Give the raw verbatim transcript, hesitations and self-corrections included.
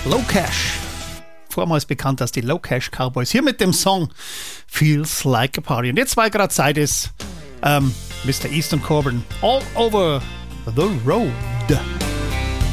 Low Cash. Vormals bekannt als die Low Cash Cowboys. Hier mit dem Song Feels Like a Party. Und jetzt, weil gerade Zeit ist, ähm, Mister Easton Coburn, All Over the Road.